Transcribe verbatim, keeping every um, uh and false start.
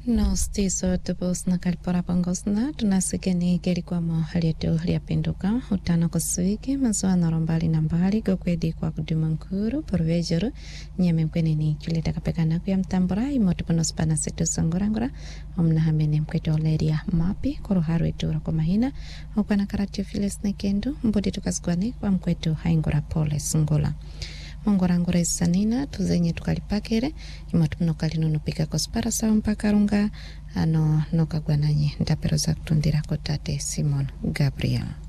No stiso tupos na kalipora pangosna tunasikeni keli kwa mahaliato liapinduka utano kuswiki mazoa narombali na mbali gokwedi kwa kudumankuru porvejero nyame mkweneni kuleta kapekana kuya mtambura imoto panospana setu sangorangora omna hamene mkweto leria mapi koroharu etura kwa mahina okwana karatio files nekendo mbodi tukaskwani kwa mkweto haingora pole sungola mongorangora sanina tuzenye tukalipakere imoto mnokalinunu pika kospara sawa mpaka runga ano nokagwananye ndapero za kutundira kotate Simon Gabriel.